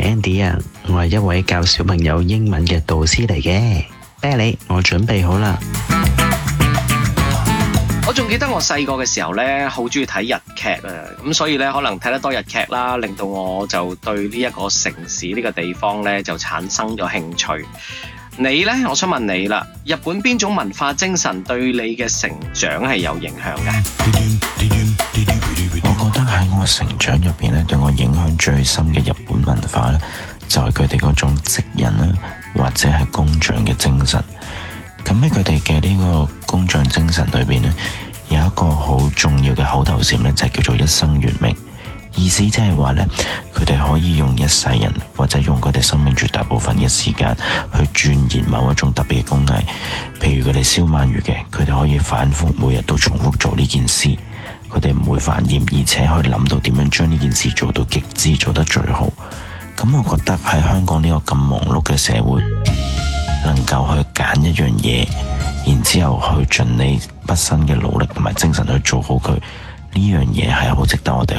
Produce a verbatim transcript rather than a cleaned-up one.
Andy 啊，我係一位教小朋友英文嘅導師嚟嘅。啤梨，我準備好啦。 我仲記得我細個嘅時候呢，好中意睇日劇啊，咁所以呢，可能睇得多日劇啦，令到我就對呢一個城市呢個地方呢，就產生咗興趣。你呢？我想問你啦，日本邊種文化精神對你嘅成長係有影響嘅？ 我覺得喺我成長入邊咧，對我影響最深嘅日本文化咧，就係佢哋嗰種職人啦，或者係工匠嘅精神。咁喺佢哋嘅呢個工匠精神裏邊咧，有一個好重要嘅口頭禪咧，就係叫做一生懸命。意思即係話咧，佢哋可以用一世人或者用佢哋生命絕大部分嘅時間去鑽研某一種特別嘅工藝。譬如佢哋燒鰻魚嘅，佢哋可以反覆每日都重複做呢件事，佢哋唔會煩厭，而且可以諗到點樣將呢件事做到極致，做得最好。咁我覺得喺香港呢個咁忙碌嘅社會，能夠去揀一樣嘢，然之後去盡你畢生嘅努力同埋精神去做好佢，呢樣嘢係好值得我哋